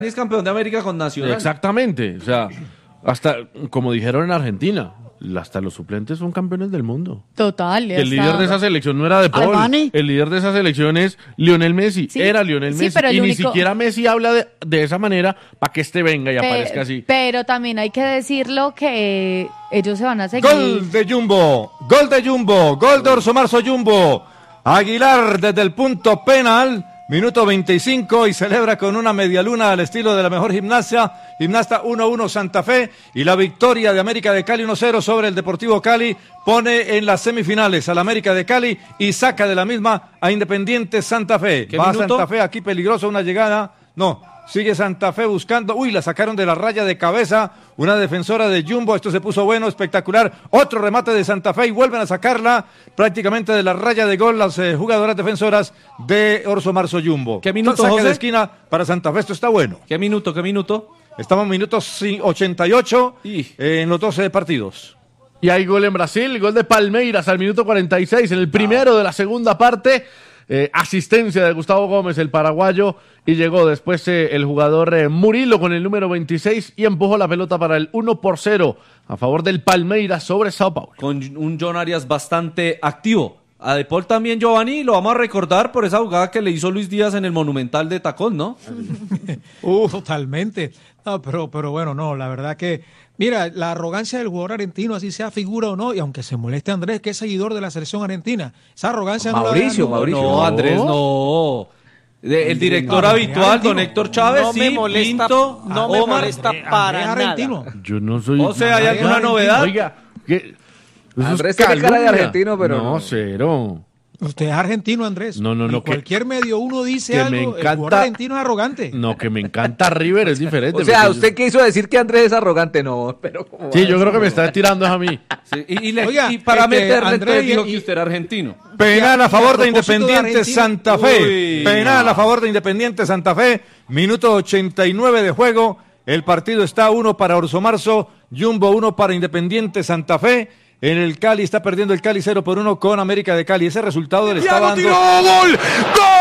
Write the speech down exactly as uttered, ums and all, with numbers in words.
Es campeón de América con Nacional. Exactamente, o sea, hasta como dijeron en Argentina, hasta los suplentes son campeones del mundo. Total. Que el líder de esa selección no era De Paul, Armani. El líder de esa selección es Lionel Messi, Sí, era Lionel sí, Messi, pero el y único- ni siquiera Messi habla de, de esa manera para que este venga y Pe- aparezca así. Pero también hay que decirlo que ellos se van a seguir. Gol de Jumbo, gol de Jumbo, gol de Orso Marzo Jumbo. Aguilar desde el punto penal, minuto veinticinco, y celebra con una medialuna al estilo de la mejor gimnasia. Gimnasta uno uno Santa Fe, y la victoria de América de Cali uno cero sobre el Deportivo Cali pone en las semifinales al América de Cali y saca de la misma a Independiente Santa Fe. ¿Qué Va minuto? Santa Fe aquí peligroso, una llegada, no. Sigue Santa Fe buscando. Uy, la sacaron de la raya de cabeza. Una defensora de Jumbo. Esto se puso bueno, espectacular. Otro remate de Santa Fe y vuelven a sacarla prácticamente de la raya de gol las eh, jugadoras defensoras de Orso Marzo Jumbo. ¿Qué minuto, Saque José? de esquina para Santa Fe. Esto está bueno. ¿Qué minuto, qué minuto? Estamos en minutos ochenta y ocho Y- eh, en los doce partidos. Y hay gol en Brasil, gol de Palmeiras al minuto cuarenta y seis, en el primero de la segunda parte. Eh, asistencia de Gustavo Gómez, el paraguayo, y llegó después eh, el jugador eh, Murilo con el número veintiséis y empujó la pelota para el uno por cero a favor del Palmeiras sobre Sao Paulo. Con un John Arias bastante activo. A De Paul también, Giovanni, lo vamos a recordar por esa jugada que le hizo Luis Díaz en el Monumental de Tacón, ¿no? Uf, totalmente. No, pero, pero bueno, no, la verdad que, mira, la arrogancia del jugador argentino, así sea figura o no, y aunque se moleste Andrés, que es seguidor de la selección argentina, esa arrogancia Mauricio, no la Mauricio. No, Andrés, no. De- el director no, habitual, argentino. don Héctor Chávez, No sí, me molesta, Pinto, no me Omar. molesta Eh, para Andrés nada. argentino. Yo no soy... O sea, ¿hay Andrés alguna argentino. novedad? Oiga, ¿qué? Eso es Andrés tiene cara de calumnia. argentino, pero No, no. cero. Usted es argentino, Andrés. No, no, Y no, que- cualquier medio uno dice que me algo, el encanta- jugador argentino es arrogante. No, que me encanta River, es diferente. O sea, porque- usted quiso decir que Andrés es arrogante, no, pero ¿cómo Sí, va a yo creo que me decirlo? está tirando a mí. Sí, y, y le- Oiga, y para este, meterle Andrés, entonces dijo y- que usted era argentino. Penal Y a- a favor y a de propósito de Independiente Argentina- Santa Fe. Uy, Penal no. a favor de Independiente Santa Fe. Minuto ochenta y nueve de juego. El partido está uno para Orso Marzo, Jumbo uno para Independiente Santa Fe. En el Cali está perdiendo el Cali cero por uno con América de Cali. Ese resultado le está dando... ¡Gol! ¡Gol!